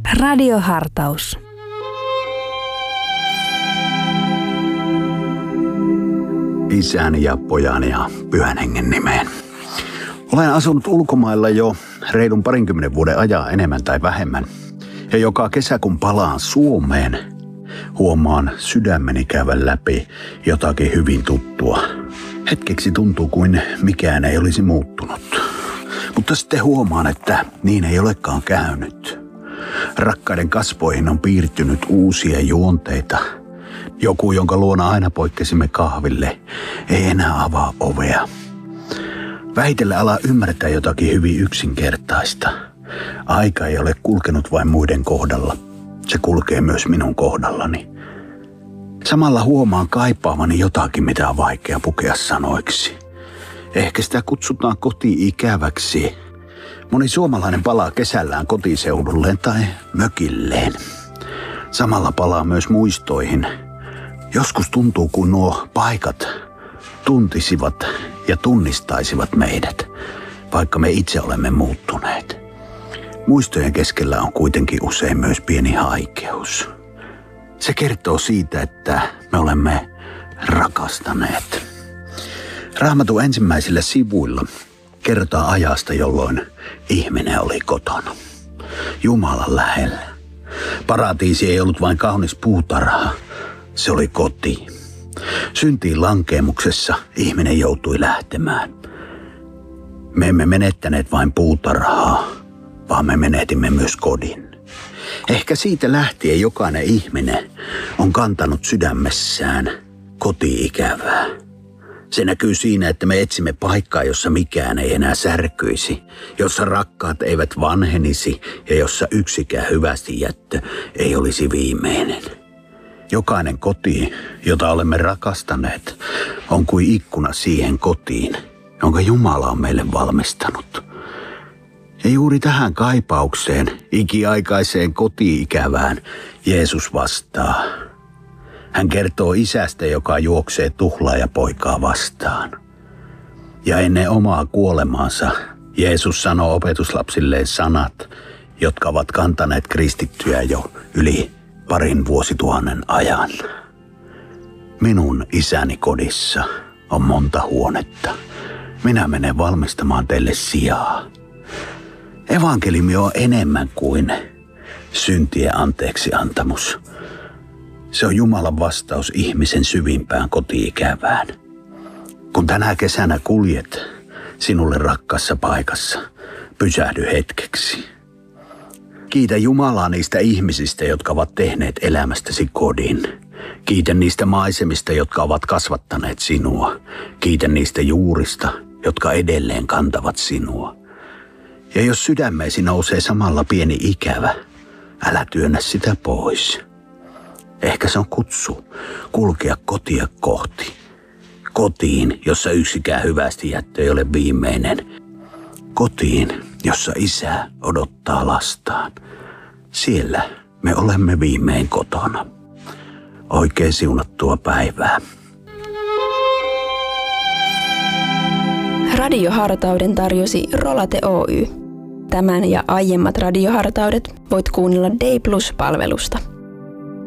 Radiohartaus. Isän ja pojan ja pyhän hengen nimeen. Olen asunut ulkomailla jo reilun 20 vuoden ajan enemmän tai vähemmän. Ja joka kesä kun palaan Suomeen, huomaan sydämeni käyvän läpi jotakin hyvin tuttua. Hetkeksi tuntuu kuin mikään ei olisi muuttunut. Mutta sitten huomaan, että niin ei olekaan käynyt. Rakkaiden kasvoihin on piirtynyt uusia juonteita. Joku, jonka luona aina poikkesimme kahville, ei enää avaa ovea. Vähitellen ala ymmärtää jotakin hyvin yksinkertaista. Aika ei ole kulkenut vain muiden kohdalla. Se kulkee myös minun kohdallani. Samalla huomaan kaipaavani jotakin, mitä on vaikea pukea sanoiksi. Ehkä sitä kutsutaan koti-ikäväksi. Moni suomalainen palaa kesällään kotiseudulleen tai mökilleen. Samalla palaa myös muistoihin. Joskus tuntuu, kun nuo paikat tuntisivat ja tunnistaisivat meidät, vaikka me itse olemme muuttuneet. Muistojen keskellä on kuitenkin usein myös pieni haikeus. Se kertoo siitä, että me olemme rakastaneet. Raamatun ensimmäisillä sivuilla kerrotaan ajasta, jolloin ihminen oli kotona, Jumalan lähellä. Paratiisi ei ollut vain kaunis puutarha, se oli koti. Syntiin lankeemuksessa ihminen joutui lähtemään. Me emme menettäneet vain puutarhaa, vaan me menetimme myös kodin. Ehkä siitä lähtien jokainen ihminen on kantanut sydämessään koti-ikävää. Se näkyy siinä, että me etsimme paikkaa, jossa mikään ei enää särkyisi, jossa rakkaat eivät vanhenisi ja jossa yksikään hyvästi jättö ei olisi viimeinen. Jokainen koti, jota olemme rakastaneet, on kuin ikkuna siihen kotiin, jonka Jumala on meille valmistanut. Ja juuri tähän kaipaukseen, ikiaikaiseen koti-ikävään, Jeesus vastaa. Hän kertoo isästä, joka juoksee tuhlaajapoikaa vastaan. Ja ennen omaa kuolemaansa Jeesus sanoo opetuslapsilleen sanat, jotka ovat kantaneet kristittyjä jo yli 2 vuosituhannen ajan. Minun isäni kodissa on monta huonetta. Minä menen valmistamaan teille sijaa. Evankeliumi on enemmän kuin syntien anteeksiantamus. Se on Jumalan vastaus ihmisen syvimpään koti-ikävään. Kun tänä kesänä kuljet sinulle rakkaassa paikassa, pysähdy hetkeksi. Kiitä Jumalaa niistä ihmisistä, jotka ovat tehneet elämästäsi kodin. Kiitä niistä maisemista, jotka ovat kasvattaneet sinua. Kiitä niistä juurista, jotka edelleen kantavat sinua. Ja jos sydämeesi nousee samalla pieni ikävä, älä työnnä sitä pois. Ehkä se on kutsu kulkea kotia kohti. Kotiin, jossa yksikään hyvästi jättö ei ole viimeinen. Kotiin, jossa isä odottaa lastaan. Siellä me olemme viimein kotona. Oikein siunattua päivää. Radiohartauden tarjosi Rolate Oy. Tämän ja aiemmat radiohartaudet voit kuunnella Day Plus-palvelusta.